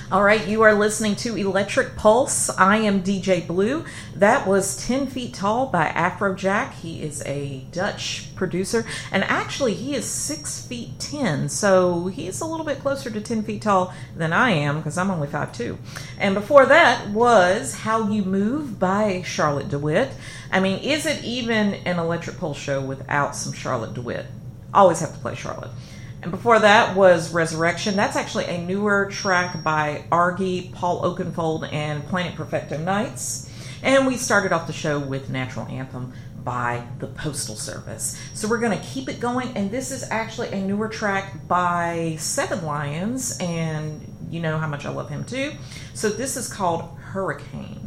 All right, you are listening to Electric Pulse. I am DJ Blue. That was 10 Feet Tall by Afrojack. He is a Dutch producer, and actually he is 6 feet 10, so he's a little bit closer to 10 feet tall than I am, because I'm only 5'2". And before that was How You Move by Charlotte DeWitt. I mean, is it even an Electric Pulse show without some Charlotte DeWitt? Always have to play Charlotte. And before that was Resurrection. That's actually a newer track by Argy, Paul Oakenfold, and Planet Perfecto Nights. And we started off the show with Natural Anthem by the Postal Service. So we're going to keep it going. And this is actually a newer track by Seven Lions. And you know how much I love him too. So this is called Hurricane.